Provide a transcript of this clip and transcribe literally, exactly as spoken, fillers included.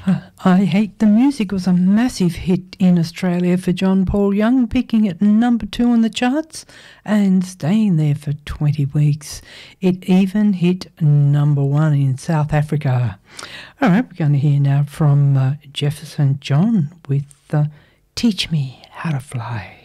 I Hate the Music was a massive hit in Australia for John Paul Young, peaking at number two on the charts and staying there for twenty weeks. It even hit number one in South Africa. All right, we're going to hear now from uh, Jefferson John with uh, Teach Me How to Fly.